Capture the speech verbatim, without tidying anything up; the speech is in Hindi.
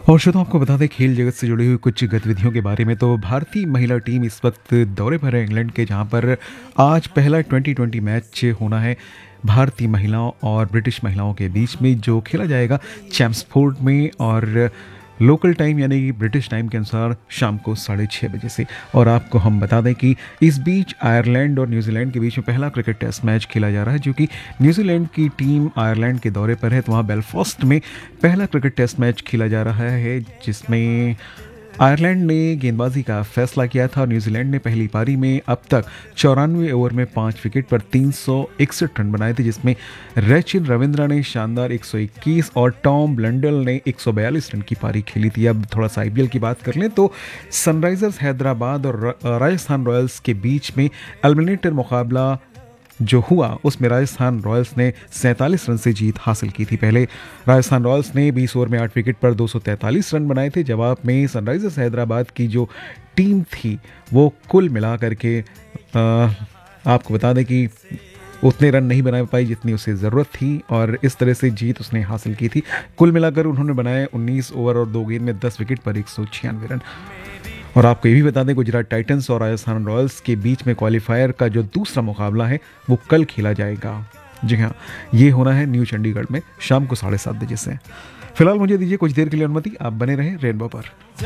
और श्रोता आपको बता दें खेल जगत से जुड़ी हुई कुछ गतिविधियों के बारे में। तो भारतीय महिला टीम इस वक्त दौरे पर है इंग्लैंड के, जहां पर आज पहला ट्वेंटी ट्वेंटी मैच होना है भारतीय महिलाओं और ब्रिटिश महिलाओं के बीच में, जो खेला जाएगा चैम्सफोर्ड में और लोकल टाइम यानी कि ब्रिटिश टाइम के अनुसार शाम को साढ़े छः बजे से। और आपको हम बता दें कि इस बीच आयरलैंड और न्यूजीलैंड के बीच में पहला क्रिकेट टेस्ट मैच खेला जा रहा है, जो कि न्यूजीलैंड की टीम आयरलैंड के दौरे पर है। तो वहाँ बेलफास्ट में पहला क्रिकेट टेस्ट मैच खेला जा रहा है, जिसमें आयरलैंड ने गेंदबाजी का फैसला किया था और न्यूजीलैंड ने पहली पारी में अब तक चौरानवे ओवर में पाँच विकेट पर तीन सौ इकसठ रन बनाए थे, जिसमें रैचिल रविंद्रा ने शानदार एक सौ इक्कीस और टॉम ब्लंडल ने एक सौ बयालीस रन की पारी खेली थी। अब थोड़ा सा आईपीएल की बात कर लें तो सनराइजर्स हैदराबाद और राजस्थान रॉयल्स के बीच में एलिमिनेटर मुकाबला जो हुआ उसमें राजस्थान रॉयल्स ने सैंतालीस रन से जीत हासिल की थी। पहले राजस्थान रॉयल्स ने बीस ओवर में आठ विकेट पर दो सौ तैंतालीस रन बनाए थे। जवाब में सनराइजर्स हैदराबाद की जो टीम थी वो कुल मिला करके आ, आपको बता दें कि उतने रन नहीं बना पाई जितनी उसे ज़रूरत थी, और इस तरह से जीत उसने हासिल की थी। कुल मिलाकर उन्होंने बनाए उन्नीस ओवर और दो गेंद में दस विकेट पर एक सौ छियानवे रन। और आपको ये भी बता दें गुजरात टाइटंस और राजस्थान रॉयल्स के बीच में क्वालिफायर का जो दूसरा मुकाबला है वो कल खेला जाएगा। जी हाँ, ये होना है न्यू चंडीगढ़ में शाम को साढ़े सात बजे से। फिलहाल मुझे दीजिए कुछ देर के लिए अनुमति, आप बने रहें रेनबो पर।